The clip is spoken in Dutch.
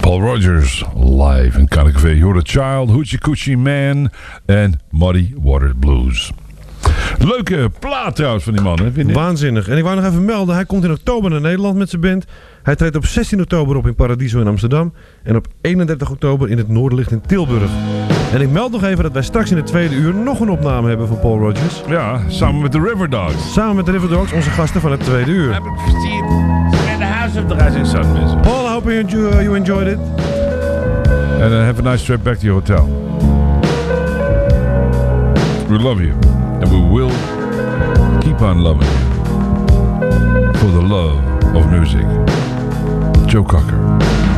Paul Rogers live in Canavé. You're the Child, Hoochie Coochie Man en Muddy Waters Blues. Leuke plaat trouwens van die man, hè? Vind je? Waanzinnig. En ik wou nog even melden, hij komt in oktober naar Nederland met zijn band. Hij treedt op 16 oktober op in Paradiso in Amsterdam. En op 31 oktober in het Noorderlicht in Tilburg. En ik meld nog even dat wij straks in het tweede uur nog een opname hebben van Paul Rogers. Ja, samen met de River Dogs. Samen met de River Dogs, onze gasten van het tweede uur. Heb ik gezien in the House of the Rising Sun, mensen. Paul, I hope you enjoyed it. And have a nice trip back to your hotel. We love you. And we will keep on loving you. For the love of music. Joe Cocker.